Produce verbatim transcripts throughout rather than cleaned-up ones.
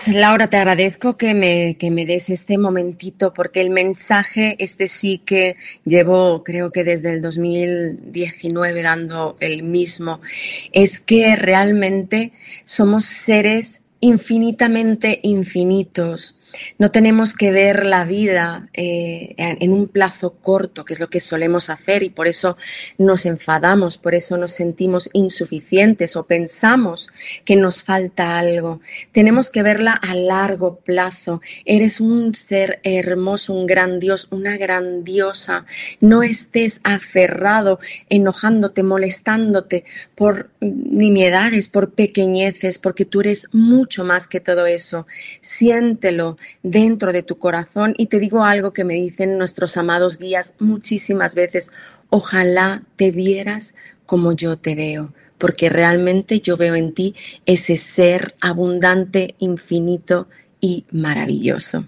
Laura, te agradezco que me, que me des este momentito, porque el mensaje, este sí que llevo, creo que desde el dos mil diecinueve dando el mismo, es que realmente somos seres infinitamente infinitos. No tenemos que ver la vida eh, en un plazo corto, que es lo que solemos hacer, y por eso nos enfadamos, por eso nos sentimos insuficientes o pensamos que nos falta algo. Tenemos que verla a largo plazo. Eres un ser hermoso, un gran Dios, una gran diosa. No estés aferrado, enojándote, molestándote por nimiedades, por pequeñeces, porque tú eres mucho más que todo eso. Siéntelo dentro de tu corazón, y te digo algo que me dicen nuestros amados guías muchísimas veces: ojalá te vieras como yo te veo, porque realmente yo veo en ti ese ser abundante, infinito y maravilloso.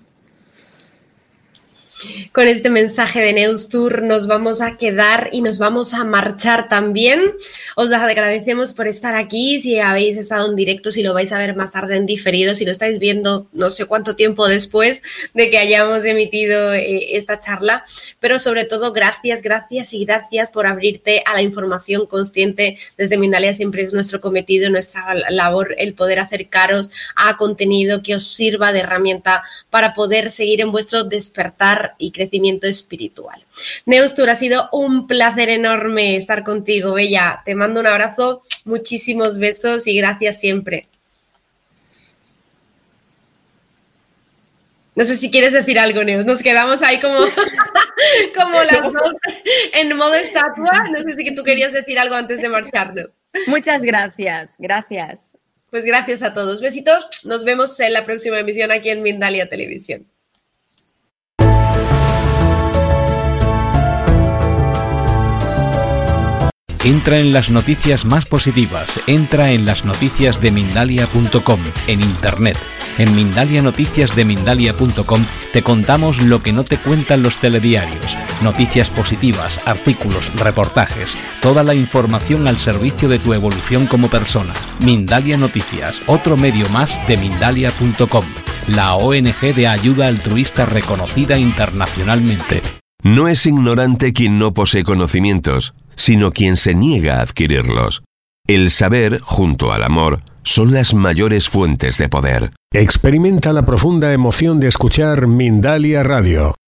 Con este mensaje de Neustur nos vamos a quedar y nos vamos a marchar también. Os agradecemos por estar aquí, si habéis estado en directo, si lo vais a ver más tarde en diferido, si lo estáis viendo no sé cuánto tiempo después de que hayamos emitido eh, esta charla, pero sobre todo gracias, gracias y gracias por abrirte a la información consciente. Desde Mindalia siempre es nuestro cometido, nuestra labor el poder acercaros a contenido que os sirva de herramienta para poder seguir en vuestro despertar y crecimiento espiritual. Neustur, ha sido un placer enorme estar contigo, bella. Te mando un abrazo, muchísimos besos y gracias siempre. No sé si quieres decir algo, Neus. Nos quedamos ahí como, como las dos en modo estatua. No sé si tú querías decir algo antes de marcharnos. Muchas gracias, gracias. Pues gracias a todos. Besitos. Nos vemos en la próxima emisión aquí en Mindalia Televisión. Entra en las noticias más positivas, entra en las noticias de Mindalia punto com, en internet. En Mindalia Noticias de Mindalia punto com te contamos lo que no te cuentan los telediarios. Noticias positivas, artículos, reportajes, toda la información al servicio de tu evolución como persona. Mindalia Noticias, otro medio más de Mindalia punto com, la O N G de ayuda altruista reconocida internacionalmente. No es ignorante quien no posee conocimientos, sino quien se niega a adquirirlos. El saber, junto al amor, son las mayores fuentes de poder. Experimenta la profunda emoción de escuchar Mindalia Radio.